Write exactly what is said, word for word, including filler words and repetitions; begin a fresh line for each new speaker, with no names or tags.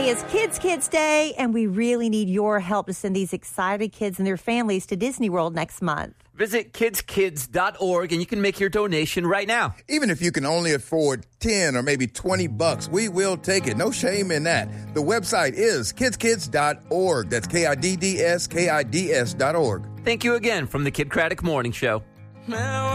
Today is Kids Kids Day, and we really need your help to send these excited kids and their families to Disney World next month.
Visit kids kids dot org and you can make your donation right now.
Even if you can only afford ten or maybe twenty bucks, we will take it. No shame in that. The website is kids kids dot org. That's K I D D S, K I D S dot org.
Thank you again from the Kid Craddock Morning Show.
Now